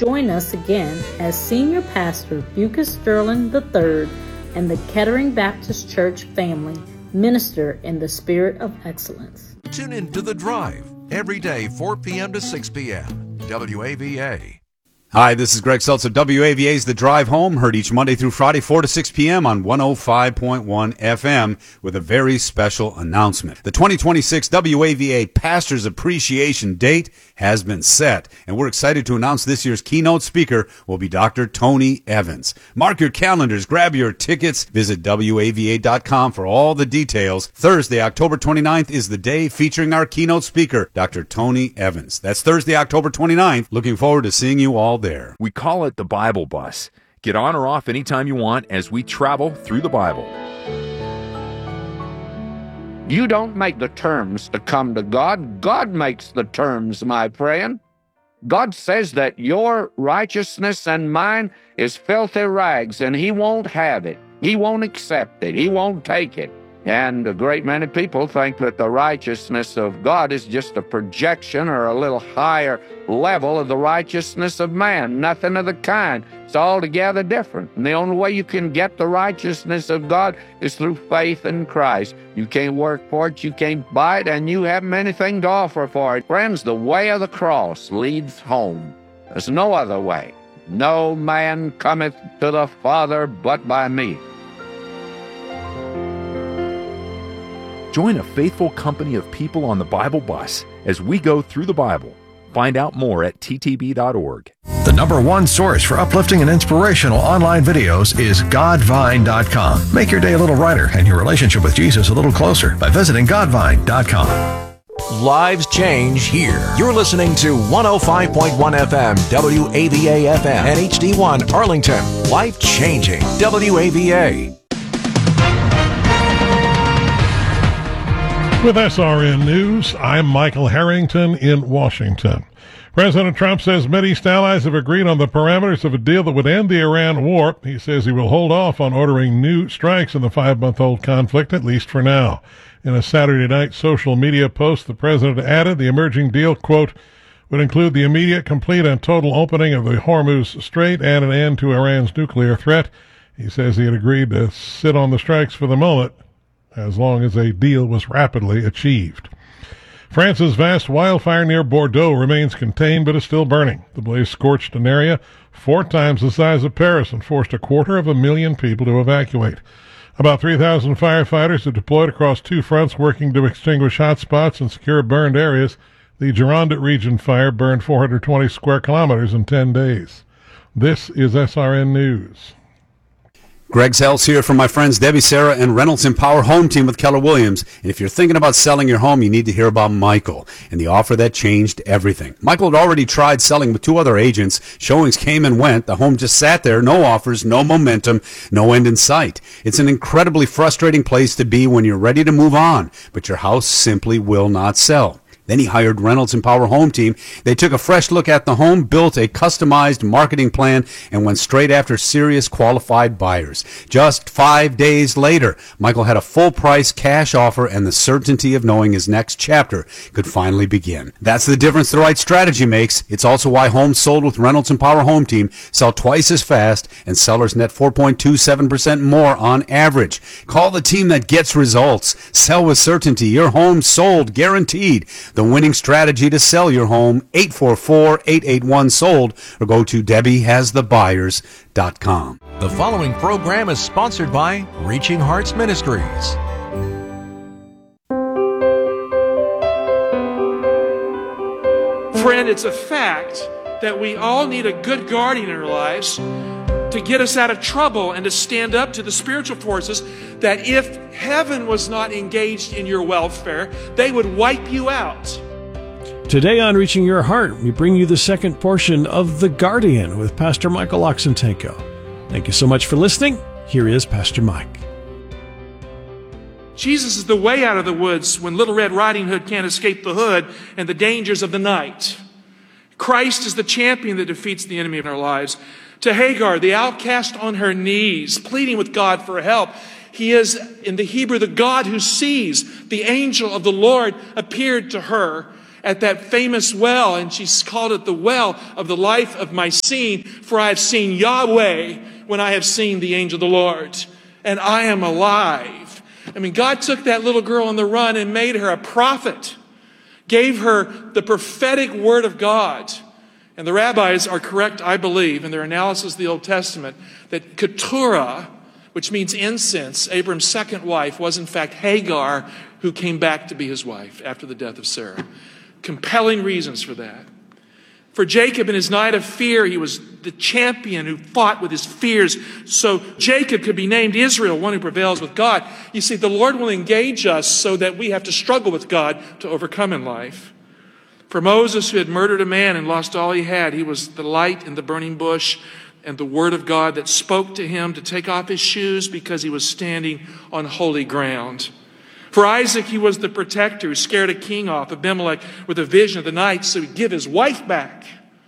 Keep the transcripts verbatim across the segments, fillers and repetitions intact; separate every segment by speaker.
Speaker 1: Join us again as Senior Pastor Bucas Sterling the third and the Kettering Baptist Church family minister in the spirit of excellence.
Speaker 2: Tune in to The Drive every day, four p.m. to six p.m. W A V A.
Speaker 3: Hi, this is Greg Seltzer. W A V A's The Drive Home, heard each Monday through Friday, four to six p.m. on one oh five point one F M with a very special announcement. The twenty twenty-six W A V A Pastors Appreciation Date has been set, and we're excited to announce this year's keynote speaker will be Doctor Tony Evans. Mark your calendars, grab your tickets, visit W A V A dot com for all the details. Thursday, October twenty-ninth is the day featuring our keynote speaker, Doctor Tony Evans. That's Thursday, October twenty-ninth. Looking forward to seeing you all there.
Speaker 4: We call it the Bible Bus. Get on or off anytime you want as we travel through the Bible.
Speaker 5: You don't make the terms to come to God. God makes the terms, my friend. God says that your righteousness and mine is filthy rags, and He won't have it. He won't accept it. He won't take it. And a great many people think that the righteousness of God is just a projection or a little higher level of the righteousness of man. Nothing of the kind. It's altogether different. And the only way you can get the righteousness of God is through faith in Christ. You can't work for it, you can't buy it, and you haven't anything to offer for it. Friends, the way of the cross leads home. There's no other way. No man cometh to the Father but by me.
Speaker 4: Join a faithful company of people on the Bible Bus as we go through the Bible. Find out more at T T B dot org.
Speaker 6: The number one source for uplifting and inspirational online videos is Godvine dot com. Make your day a little brighter and your relationship with Jesus a little closer by visiting Godvine dot com.
Speaker 7: Lives change here. You're listening to one oh five point one F M, W A V A F M, and H D one Arlington. Life changing. W A V A.
Speaker 8: With S R N News, I'm Michael Harrington in Washington. President Trump says Middle East allies have agreed on the parameters of a deal that would end the Iran war. He says he will hold off on ordering new strikes in the five-month-old conflict, at least for now. In a Saturday night social media post, the president added the emerging deal, quote, would include the immediate, complete, and total opening of the Hormuz Strait and an end to Iran's nuclear threat. He says he had agreed to sit on the strikes for the moment, as long as a deal was rapidly achieved. France's vast wildfire near Bordeaux remains contained but is still burning. The blaze scorched an area four times the size of Paris and forced a quarter of a million people to evacuate. About three thousand firefighters are deployed across two fronts working to extinguish hot spots and secure burned areas. The Gironde region fire burned four hundred twenty square kilometers in ten days. This is S R N News.
Speaker 3: Greg Seltz here from my friends Debbie, Sarah, and Reynolds Empower Home Team with Keller Williams. And if you're thinking about selling your home, you need to hear about Michael and the offer that changed everything. Michael had already tried selling with two other agents. Showings came and went. The home just sat there, no offers, no momentum, no end in sight. It's an incredibly frustrating place to be when you're ready to move on, but your house simply will not sell. Then he hired Reynolds Empower Home Team. They took a fresh look at the home, built a customized marketing plan, and went straight after serious qualified buyers. Just five days later, Michael had a full-price cash offer and the certainty of knowing his next chapter could finally begin. That's the difference the right strategy makes. It's also why homes sold with Reynolds Empower Home Team sell twice as fast and sellers net four point two seven percent more on average. Call the team that gets results. Sell with certainty. Your home sold, guaranteed. The winning strategy to sell your home, eight four four, eight eight one, sold, or go to Debbie Has The Buyers dot com.
Speaker 7: The following program is sponsored by Reaching Hearts Ministries.
Speaker 9: Friend, it's a fact that we all need a good guardian in our lives to get us out of trouble and to stand up to the spiritual forces that if heaven was not engaged in your welfare, they would wipe you out.
Speaker 10: Today on Reaching Your Heart, we bring you the second portion of The Guardian with Pastor Michael Oxentenko. Thank you so much for listening. Here is Pastor Mike.
Speaker 9: Jesus is the way out of the woods when Little Red Riding Hood can't escape the hood and the dangers of the night. Christ is the champion that defeats the enemy in our lives. To Hagar, the outcast on her knees, pleading with God for help, he is, in the Hebrew, the God who sees. The angel of the Lord appeared to her at that famous well, and she called it the well of the life of my seeing, for I have seen Yahweh when I have seen the angel of the Lord, and I am alive. I mean, God took that little girl on the run and made her a prophet, gave her the prophetic word of God. And the rabbis are correct, I believe, in their analysis of the Old Testament, that Keturah, which means incense, Abram's second wife, was in fact Hagar, who came back to be his wife after the death of Sarah. Compelling reasons for that. For Jacob in his night of fear, he was the champion who fought with his fears. So Jacob could be named Israel, one who prevails with God. You see, the Lord will engage us so that we have to struggle with God to overcome in life. For Moses, who had murdered a man and lost all he had, he was the light in the burning bush and the word of God that spoke to him to take off his shoes because he was standing on holy ground. For Isaac, he was the protector who scared a king off, Abimelech, with a vision of the night so he'd give his wife back.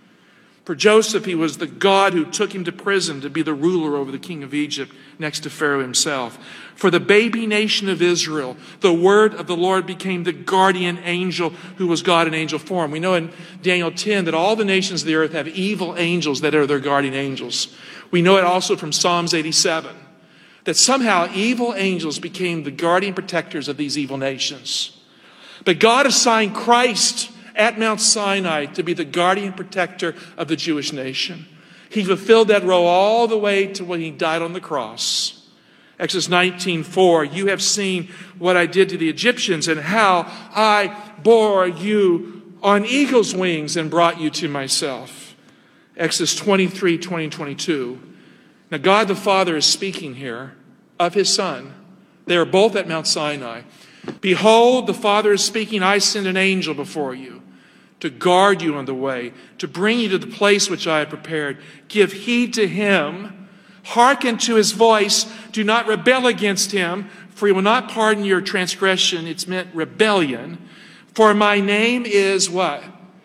Speaker 9: For Joseph, he was the God who took him to prison to be the ruler over the king of Egypt next to Pharaoh himself. For the baby nation of Israel, the word of the Lord became the guardian angel who was God in angel form. We know in Daniel ten that all the nations of the earth have evil angels that are their guardian angels. We know it also from Psalms eighty-seven. That somehow evil angels became the guardian protectors of these evil nations. But God assigned Christ at Mount Sinai to be the guardian protector of the Jewish nation. He fulfilled that role all the way to when he died on the cross. Exodus nineteen four, you have seen what I did to the Egyptians and how I bore you on eagle's wings and brought you to myself. Exodus twenty-three, twenty, twenty-two. Now, God the Father is speaking here of his Son. They are both at Mount Sinai. Behold, the Father is speaking, I send an angel before you to guard you on the way, to bring you to the place which I have prepared. Give heed to him. Hearken to his voice. Do not rebel against him, for he will not pardon your transgression. It's meant rebellion. For my name is what?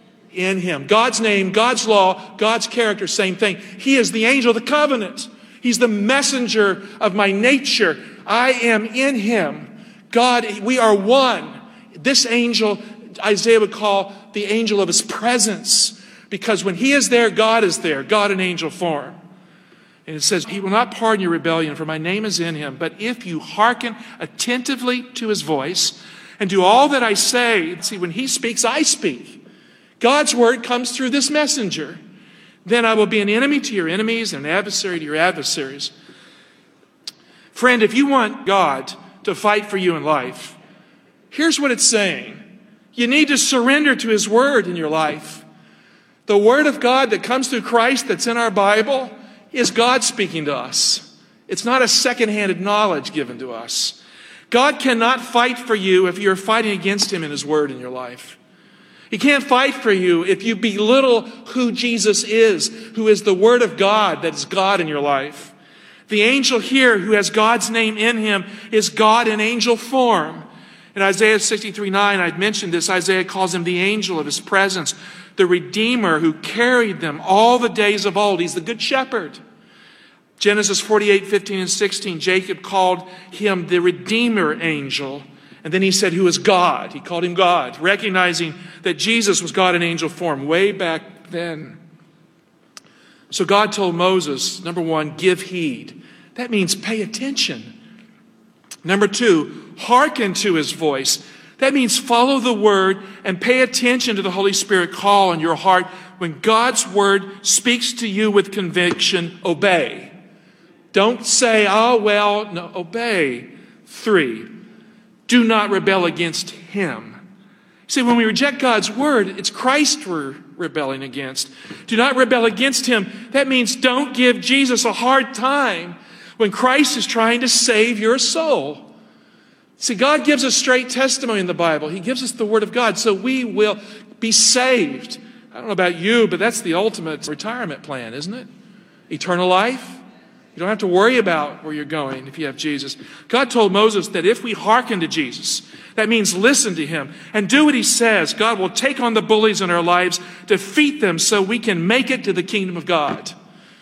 Speaker 9: In him. God's name, God's law, God's character, same thing. He is the angel of the covenant. He's the messenger of my nature. I am in him. God, we are one. This angel, Isaiah would call the angel of his presence, because when he is there, God is there, God in angel form. And it says, he will not pardon your rebellion, for my name is in him. But if you hearken attentively to his voice and do all that I say, see, when he speaks, I speak. God's word comes through this messenger. Then I will be an enemy to your enemies and an adversary to your adversaries. Friend, if you want God to fight for you in life, here's what it's saying. You need to surrender to his word in your life. The word of God that comes through Christ that's in our Bible is God speaking to us. It's not a second-handed knowledge given to us. God cannot fight for you if you're fighting against him in his word in your life. He can't fight for you if you belittle who Jesus is, who is the Word of God, that is God in your life. The angel here who has God's name in him is God in angel form. In Isaiah sixty-three nine, I'd mentioned this, Isaiah calls him the angel of his presence, the Redeemer who carried them all the days of old. He's the Good Shepherd. Genesis forty-eight fifteen and sixteen, Jacob called him the Redeemer angel. And then he said, who is God? He called him God, recognizing that Jesus was God in angel form way back then. So God told Moses, number one, give heed. That means pay attention. Number two, hearken to his voice. That means follow the word and pay attention to the Holy Spirit call in your heart. When God's word speaks to you with conviction, obey. Don't say, oh, well, no, obey. Three, do not rebel against him. See, when we reject God's word, it's Christ we're rebelling against. Do not rebel against him. That means don't give Jesus a hard time when Christ is trying to save your soul. See, God gives us straight testimony in the Bible. He gives us the word of God so we will be saved. I don't know about you, but that's the ultimate retirement plan, isn't it? Eternal life. You don't have to worry about where you're going if you have Jesus. God told Moses that if we hearken to Jesus, that means listen to him and do what he says, God will take on the bullies in our lives, defeat them so we can make it to the kingdom of God.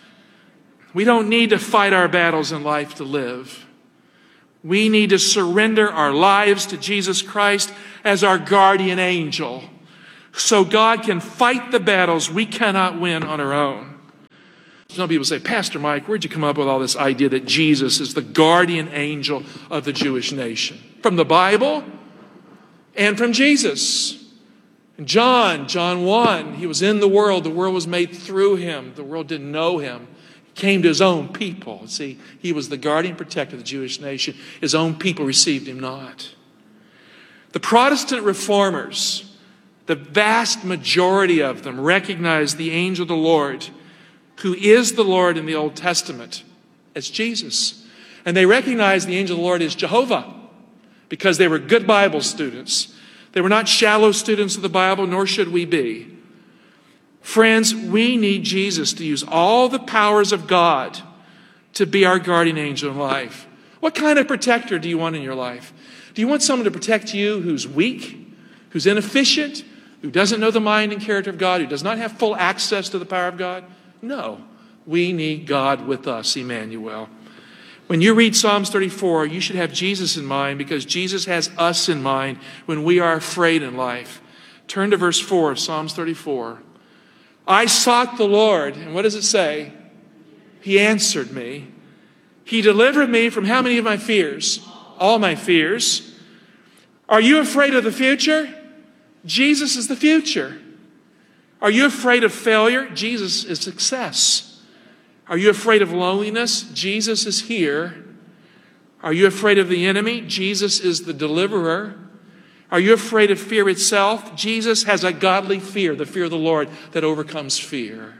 Speaker 9: We don't need to fight our battles in life to live. We need to surrender our lives to Jesus Christ as our guardian angel. so God can fight the battles we cannot win on our own. Some people say, Pastor Mike, where'd you come up with all this idea that Jesus is the guardian angel of the Jewish nation? From the Bible and from Jesus. In John, John one, he was in the world. The world was made through him. The world didn't know him. He came to his own people. See, he was the guardian protector of the Jewish nation. His own people received him not. The Protestant reformers, the vast majority of them, recognized the angel of the Lord, who is the Lord in the Old Testament, as Jesus. And they recognize the angel of the Lord as Jehovah because they were good Bible students. They were not shallow students of the Bible, nor should we be. Friends, we need Jesus to use all the powers of God to be our guardian angel in life. What kind of protector do you want in your life? Do you want someone to protect you who's weak, who's inefficient, who doesn't know the mind and character of God, who does not have full access to the power of God? No, we need God with us, Emmanuel. When you read Psalms thirty-four, you should have Jesus in mind because Jesus has us in mind when we are afraid in life. Turn to verse four of Psalms thirty-four. I sought the Lord, and what does it say? He answered me. He delivered me from how many of my fears? All my fears. Are you afraid of the future? Jesus is the future. Are you afraid of failure? Jesus is success. Are you afraid of loneliness? Jesus is here. Are you afraid of the enemy? Jesus is the deliverer. Are you afraid of fear itself? Jesus has a godly fear, the fear of the Lord that overcomes fear.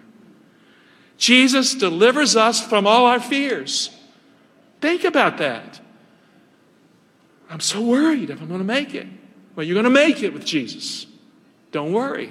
Speaker 9: Jesus delivers us from all our fears. Think about that. I'm so worried if I'm going to make it. Well, you're going to make it with Jesus. Don't worry.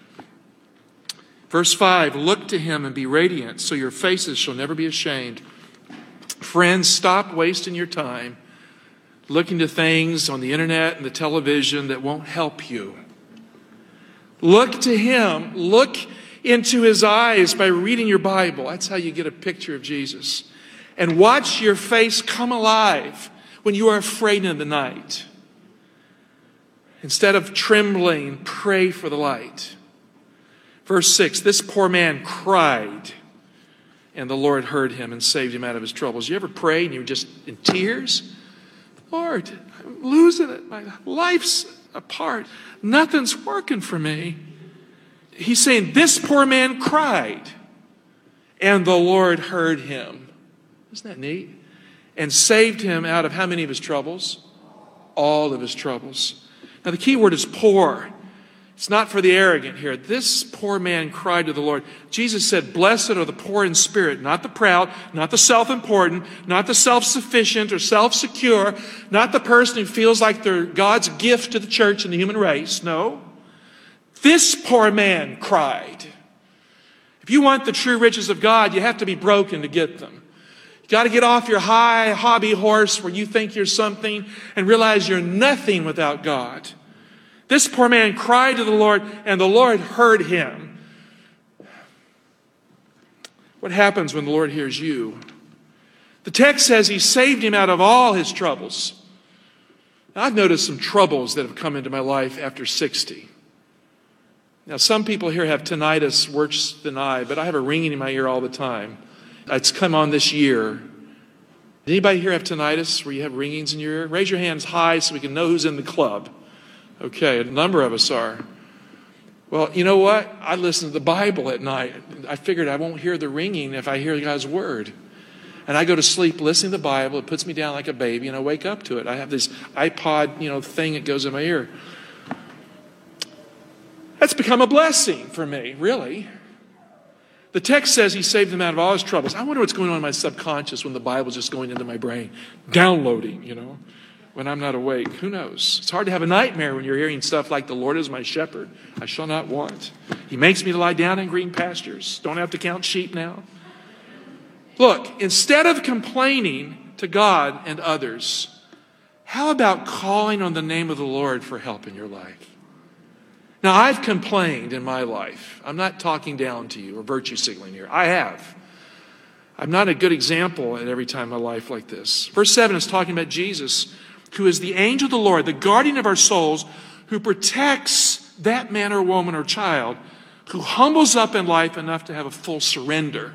Speaker 9: Verse five, look to him and be radiant, so your faces shall never be ashamed. Friends, stop wasting your time looking to things on the internet and the television that won't help you. Look to him. Look into his eyes by reading your Bible. That's how you get a picture of Jesus. And watch your face come alive when you are afraid in the night. Instead of trembling, pray for the light. Verse six, this poor man cried, and the Lord heard him and saved him out of his troubles. You ever prayed and you were just in tears? Lord, I'm losing it. My life's apart. Nothing's working for me. He's saying, this poor man cried, and the Lord heard him. Isn't that neat? And saved him out of how many of his troubles? All of his troubles. Now the key word is poor. It's not for the arrogant here. This poor man cried to the Lord. Jesus said, blessed are the poor in spirit, not the proud, not the self-important, not the self-sufficient or self-secure, not the person who feels like they're God's gift to the church and the human race. No. This poor man cried. If you want the true riches of God, you have to be broken to get them. You got to get off your high hobby horse where you think you're something and realize you're nothing without God. This poor man cried to the Lord, and the Lord heard him. What happens when the Lord hears you? The text says he saved him out of all his troubles. Now, I've noticed some troubles that have come into my life after sixty. Now, some people here have tinnitus worse than I, but I have a ringing in my ear all the time. It's come on this year. Did anybody here have tinnitus where you have ringings in your ear? Raise your hands high so we can know who's in the club. Okay, a number of us are. Well, you know what? I listen to the Bible at night. I figured I won't hear the ringing if I hear God's word. And I go to sleep listening to the Bible. It puts me down like a baby, and I wake up to it. I have this iPod, you know, thing that goes in my ear. That's become a blessing for me, really. The text says he saved him out of all his troubles. I wonder what's going on in my subconscious when the Bible's just going into my brain, downloading, you know. When I'm not awake. Who knows? It's hard to have a nightmare when you're hearing stuff like, the Lord is my shepherd, I shall not want. He makes me to lie down in green pastures. Don't have to count sheep now. Look, instead of complaining to God and others, how about calling on the name of the Lord for help in your life? Now, I've complained in my life. I'm not talking down to you or virtue signaling here. I have. I'm not a good example at every time in my life like this. Verse seven is talking about Jesus, who is the angel of the Lord, the guardian of our souls, who protects that man or woman or child who humbles up in life enough to have a full surrender.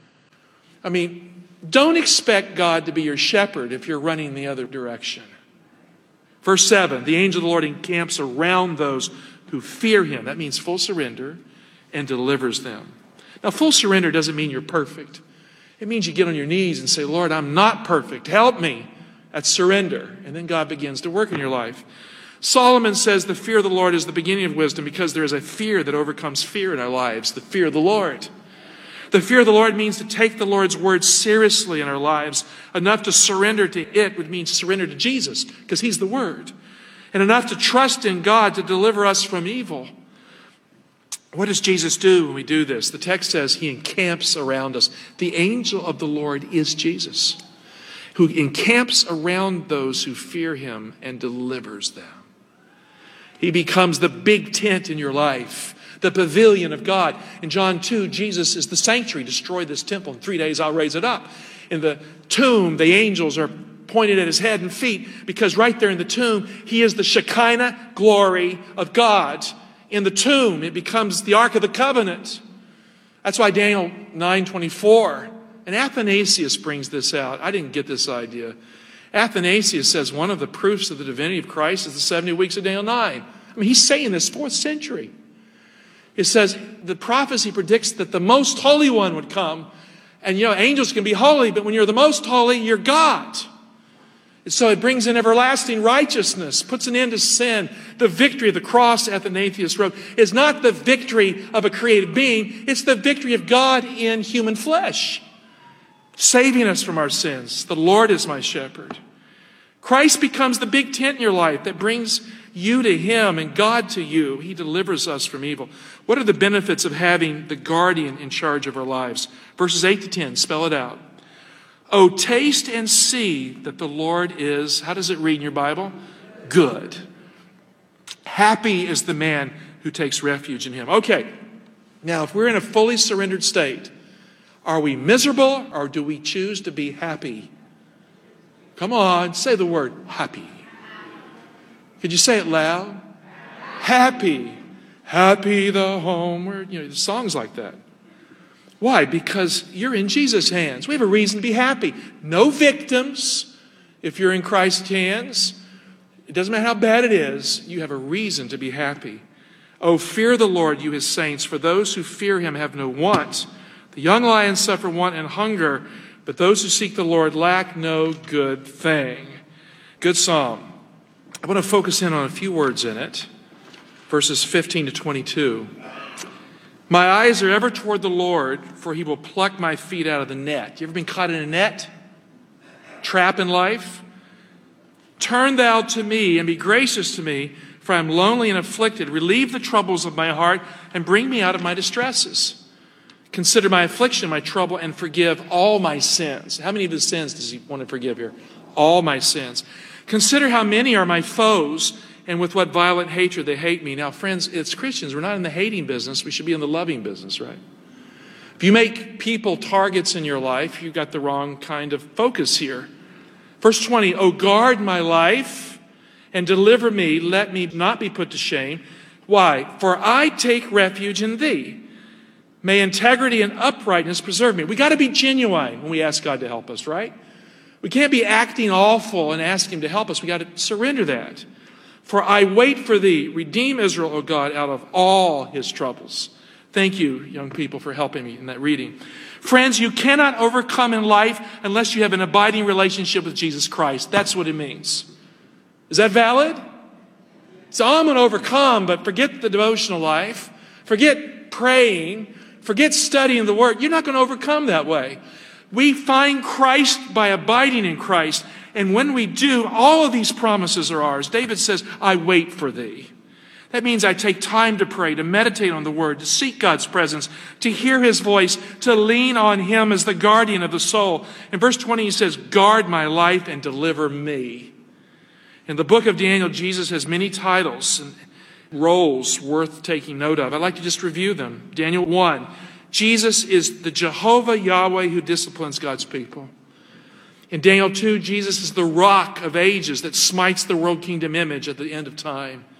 Speaker 9: I mean, don't expect God to be your shepherd if you're running the other direction. Verse seven, the angel of the Lord encamps around those who fear him. That means full surrender, and delivers them. Now, full surrender doesn't mean you're perfect. It means you get on your knees and say, Lord, I'm not perfect. Help me. That's surrender. And then God begins to work in your life. Solomon says the fear of the Lord is the beginning of wisdom because there is a fear that overcomes fear in our lives, the fear of the Lord. The fear of the Lord means to take the Lord's word seriously in our lives, enough to surrender to it would mean surrender to Jesus because he's the word, and enough to trust in God to deliver us from evil. What does Jesus do when we do this? The text says he encamps around us. The angel of the Lord is Jesus, who encamps around those who fear him and delivers them. He becomes the big tent in your life, the pavilion of God. In John two, Jesus is the sanctuary. Destroy this temple. In three days, I'll raise it up. In the tomb, the angels are pointed at his head and feet because right there in the tomb, he is the Shekinah glory of God. In the tomb, it becomes the Ark of the Covenant. That's why Daniel nine twenty-four, and Athanasius brings this out. I didn't get this idea. Athanasius says one of the proofs of the divinity of Christ is the seventy weeks of Daniel nine. I mean, he's saying this fourth century. It says the prophecy predicts that the most holy one would come. And, you know, angels can be holy, but when you're the most holy, you're God. And so it brings in everlasting righteousness, puts an end to sin. The victory of the cross, Athanasius wrote, is not the victory of a created being. It's the victory of God in human flesh, saving us from our sins. The Lord is my shepherd. Christ becomes the big tent in your life that brings you to him and God to you. He delivers us from evil. What are the benefits of having the guardian in charge of our lives? Verses eight to ten, spell it out. Oh, taste and see that the Lord is, how does it read in your Bible? Good. Happy is the man who takes refuge in him. Okay, now if we're in a fully surrendered state, are we miserable or do we choose to be happy? Come on, say the word happy. Could you say it loud? Happy. Happy the home where, you know, the songs like that. Why? Because you're in Jesus' hands. We have a reason to be happy. No victims if you're in Christ's hands. It doesn't matter how bad it is. You have a reason to be happy. Oh, fear the Lord, you his saints, for those who fear him have no want. The young lions suffer want and hunger, but those who seek the Lord lack no good thing. Good psalm. I want to focus in on a few words in it. Verses fifteen to twenty-two. My eyes are ever toward the Lord, for he will pluck my feet out of the net. You ever been caught in a net? Trap in life? Turn thou to me and be gracious to me, for I am lonely and afflicted. Relieve the troubles of my heart and bring me out of my distresses. Consider my affliction, my trouble, and forgive all my sins. How many of his sins does he want to forgive here? All my sins. Consider how many are my foes, and with what violent hatred they hate me. Now, friends, it's Christians. We're not in the hating business. We should be in the loving business, right? If you make people targets in your life, you've got the wrong kind of focus here. Verse twenty, oh, guard my life and deliver me. Let me not be put to shame. Why? For I take refuge in thee. May integrity and uprightness preserve me. We got to be genuine when we ask God to help us, right? We can't be acting awful and ask him to help us. We got to surrender that. For I wait for thee. Redeem Israel, O God, out of all his troubles. Thank you, young people, for helping me in that reading. Friends, you cannot overcome in life unless you have an abiding relationship with Jesus Christ. That's what it means. Is that valid? So I'm going to overcome, but forget the devotional life. Forget praying. Forget studying the Word. You're not going to overcome that way. We find Christ by abiding in Christ. And when we do, all of these promises are ours. David says, I wait for thee. That means I take time to pray, to meditate on the Word, to seek God's presence, to hear his voice, to lean on him as the guardian of the soul. In verse twenty, he says, guard my life and deliver me. In the book of Daniel, Jesus has many titles and roles worth taking note of. I'd like to just review them. Daniel one, Jesus is the Jehovah Yahweh who disciplines God's people. In Daniel two, Jesus is the rock of ages that smites the world kingdom image at the end of time.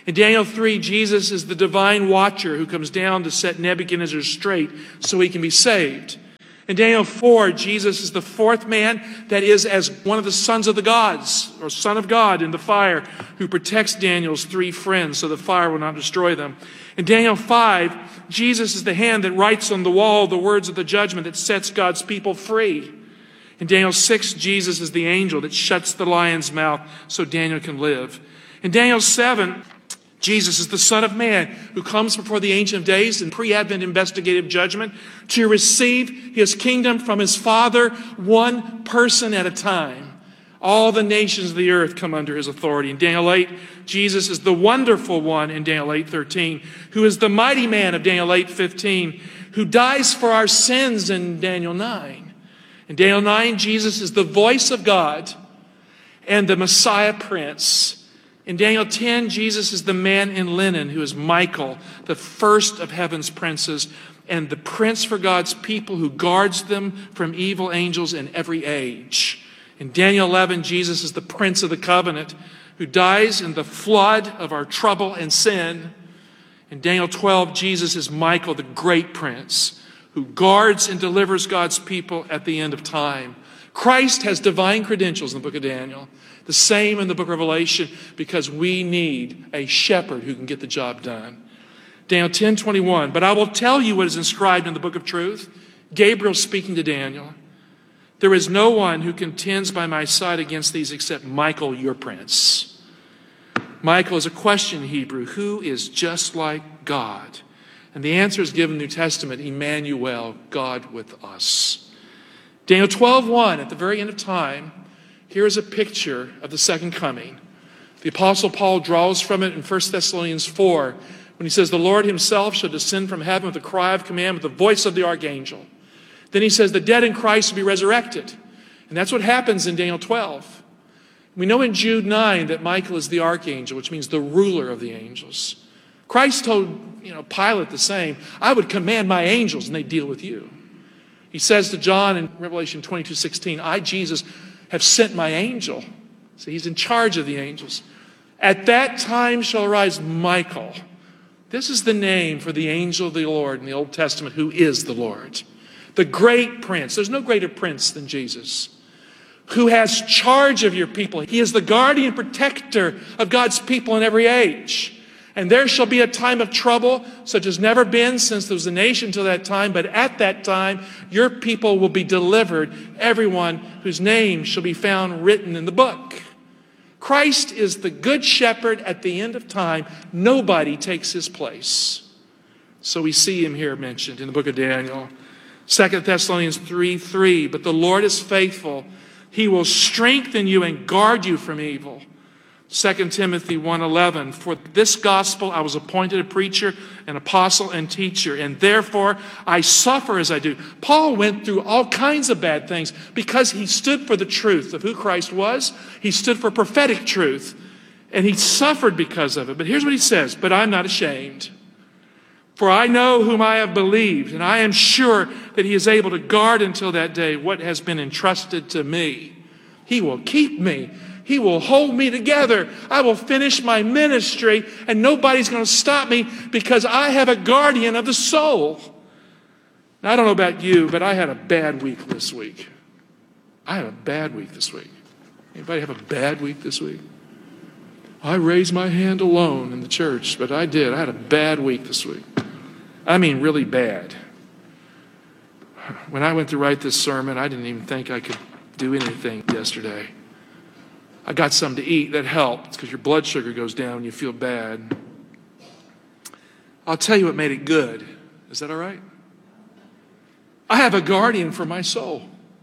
Speaker 9: In Daniel three, Jesus is the divine watcher who comes down to set Nebuchadnezzar straight so he can be saved. In Daniel four, Jesus is the fourth man that is as one of the sons of the gods, or son of God in the fire, who protects Daniel's three friends so the fire will not destroy them. In Daniel five, Jesus is the hand that writes on the wall the words of the judgment that sets God's people free. In Daniel six, Jesus is the angel that shuts the lion's mouth so Daniel can live. In Daniel seven, Jesus is the Son of Man who comes before the Ancient of Days in pre-Advent investigative judgment to receive his kingdom from his Father, one person at a time. All the nations of the earth come under his authority. In Daniel eight, Jesus is the wonderful one in Daniel eight thirteen, who is the mighty man of Daniel eight fifteen, who dies for our sins in Daniel nine. In Daniel nine, Jesus is the voice of God and the Messiah Prince. In Daniel ten, Jesus is the man in linen who is Michael, the first of heaven's princes, and the prince for God's people who guards them from evil angels in every age. In Daniel eleven, Jesus is the prince of the covenant who dies in the flood of our trouble and sin. In Daniel twelve, Jesus is Michael, the great prince, who guards and delivers God's people at the end of time. Christ has divine credentials in the book of Daniel. The same in the book of Revelation, because we need a shepherd who can get the job done. Daniel ten twenty-one, but I will tell you what is inscribed in the book of truth. Gabriel speaking to Daniel. There is no one who contends by my side against these except Michael, your prince. Michael is a question in Hebrew. Who is just like God? And the answer is given in the New Testament, Emmanuel, God with us. Daniel twelve one, at the very end of time, here is a picture of the second coming. The Apostle Paul draws from it in First Thessalonians four when he says, the Lord himself shall descend from heaven with a cry of command, with the voice of the archangel. Then he says the dead in Christ will be resurrected. And that's what happens in Daniel twelve. We know in Jude nine that Michael is the archangel, which means the ruler of the angels. Christ told you know, Pilate the same. I would command my angels and they deal with you. He says to John in Revelation twenty-two sixteen, I, Jesus, have sent my angel. So he's in charge of the angels. At that time shall arise Michael. This is the name for the angel of the Lord in the Old Testament, who is the Lord. The great prince. There's no greater prince than Jesus. Who has charge of your people. He is the guardian protector of God's people in every age. And there shall be a time of trouble such as never been since there was a nation till that time. But at that time, your people will be delivered, everyone whose name shall be found written in the book. Christ is the good shepherd at the end of time. Nobody takes his place. So we see him here mentioned in the book of Daniel. Second Thessalonians three three, but the Lord is faithful. He will strengthen you and guard you from evil. Second Timothy one eleven, for this gospel I was appointed a preacher, an apostle, and teacher, and therefore I suffer as I do. Paul went through all kinds of bad things because he stood for the truth of who Christ was. He stood for prophetic truth, and he suffered because of it. But here's what he says, but I'm not ashamed. For I know whom I have believed, and I am sure that he is able to guard until that day what has been entrusted to me. He will keep me. He will hold me together. I will finish my ministry, and nobody's going to stop me because I have a guardian of the soul. Now, I don't know about you, but I had a bad week this week. I had a bad week this week. Anybody have a bad week this week? I raised my hand alone in the church, but I did. I had a bad week this week. I mean, really bad. When I went to write this sermon, I didn't even think I could do anything yesterday. I got something to eat. That helped because your blood sugar goes down and you feel bad. I'll tell you what made it good. Is that all right? I have a guardian for my soul.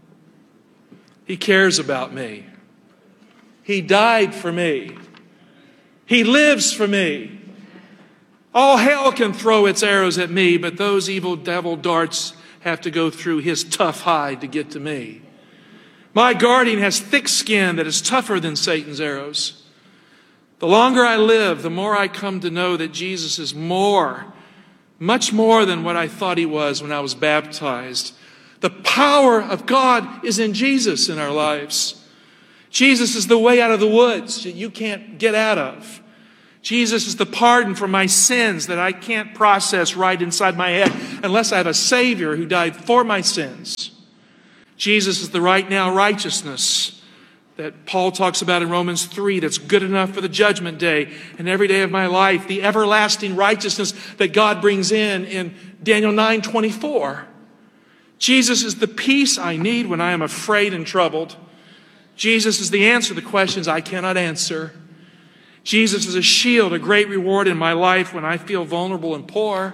Speaker 9: He cares about me. He died for me. He lives for me. All hell can throw its arrows at me, but those evil devil darts have to go through his tough hide to get to me. My guardian has thick skin that is tougher than Satan's arrows. The longer I live, the more I come to know that Jesus is more, much more than what I thought he was when I was baptized. The power of God is in Jesus in our lives. Jesus is the way out of the woods that you can't get out of. Jesus is the pardon for my sins that I can't process right inside my head unless I have a Savior who died for my sins. Jesus is the right now righteousness that Paul talks about in Romans three that's good enough for the judgment day and every day of my life. The everlasting righteousness that God brings in in Daniel nine twenty-four. Jesus is the peace I need when I am afraid and troubled. Jesus is the answer to the questions I cannot answer. Jesus is a shield, a great reward in my life when I feel vulnerable and poor.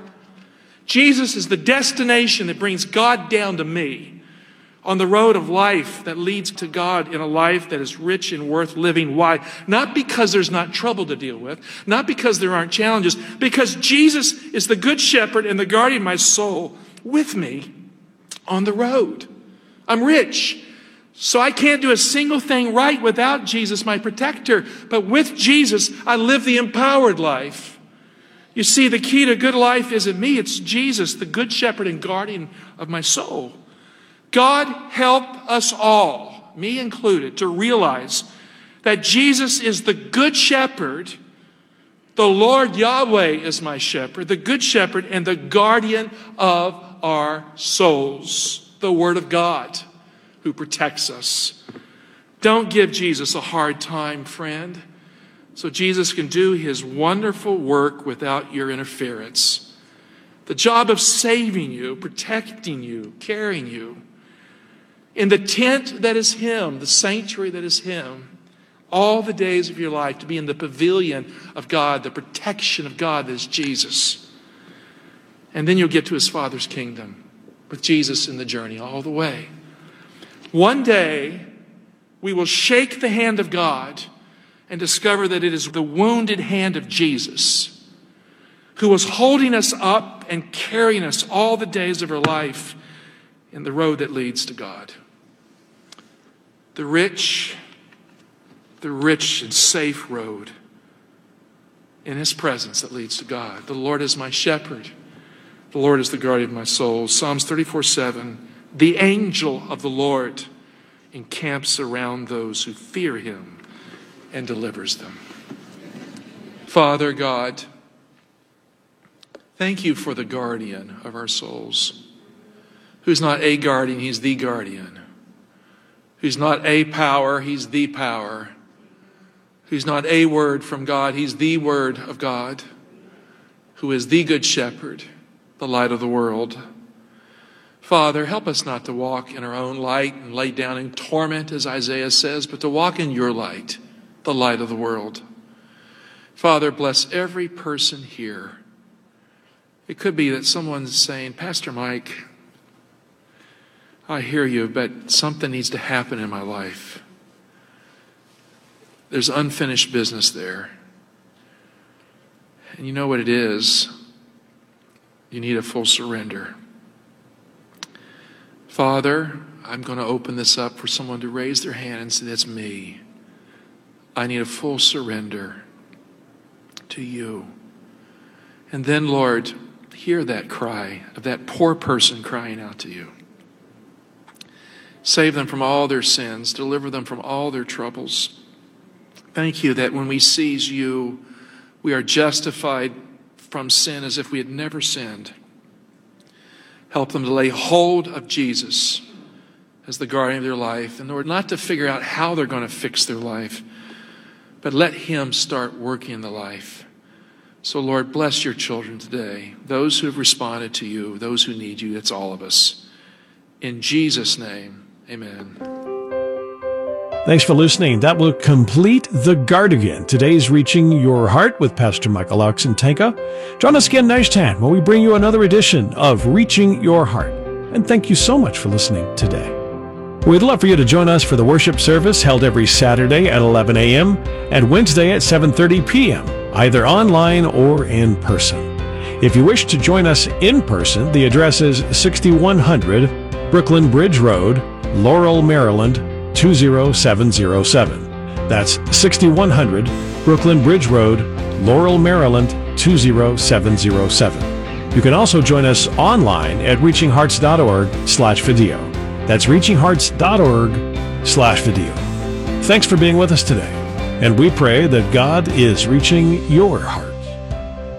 Speaker 9: Jesus is the destination that brings God down to me on the road of life that leads to God in a life that is rich and worth living. Why? Not because there's not trouble to deal with, not because there aren't challenges, because Jesus is the good shepherd and the guardian of my soul with me on the road. I'm rich. So I can't do a single thing right without Jesus, my protector. But with Jesus, I live the empowered life. You see, the key to good life isn't me. It's Jesus, the good shepherd and guardian of my soul. God help us all, me included, to realize that Jesus is the good shepherd. The Lord Yahweh is my shepherd, the good shepherd and the guardian of our souls. The Word of God, who protects us. Don't give Jesus a hard time, friend, so Jesus can do his wonderful work without your interference. The job of saving you, protecting you, carrying you, in the tent that is him, the sanctuary that is him, all the days of your life, to be in the pavilion of God, the protection of God that is Jesus. And then you'll get to his Father's kingdom with Jesus in the journey all the way. One day, we will shake the hand of God and discover that it is the wounded hand of Jesus who was holding us up and carrying us all the days of our life in the road that leads to God. The rich, the rich and safe road in his presence that leads to God. The Lord is my shepherd. The Lord is the guardian of my soul. Psalms thirty-four seven. The angel of the Lord encamps around those who fear him and delivers them. Father God, thank you for the guardian of our souls, who's not a guardian, he's the guardian. Who's not a power, he's the power. Who's not a word from God, he's the word of God. Who is the good shepherd, the light of the world. Father, help us not to walk in our own light and lay down in torment, as Isaiah says, but to walk in your light, the light of the world. Father, bless every person here. It could be that someone's saying, Pastor Mike, I hear you, but something needs to happen in my life. There's unfinished business there. And you know what it is? You need a full surrender. Father, I'm going to open this up for someone to raise their hand and say, that's me. I need a full surrender to you. And then, Lord, hear that cry of that poor person crying out to you. Save them from all their sins. Deliver them from all their troubles. Thank you that when we seize you, we are justified from sin as if we had never sinned. Help them to lay hold of Jesus as the guardian of their life. And Lord, not to figure out how they're going to fix their life, but let him start working in the life. So Lord, bless your children today. Those who have responded to you, those who need you, it's all of us. In Jesus' name, amen.
Speaker 10: Thanks for listening. That will complete The Guardian. Today's Reaching Your Heart with Pastor Michael Oxentenko. Join us again next time when we bring you another edition of Reaching Your Heart. And thank you so much for listening today. We'd love for you to join us for the worship service held every Saturday at eleven a.m. and Wednesday at seven thirty p.m., either online or in person. If you wish to join us in person, the address is sixty-one hundred Brooklyn Bridge Road, Laurel, Maryland, two zero seven zero seven. That's sixty-one hundred Brooklyn Bridge Road, Laurel, Maryland, two zero seven zero seven. You can also join us online at reachinghearts.org slash video. That's reachinghearts.org slash video. Thanks for being with us today, And we pray that God is reaching your heart.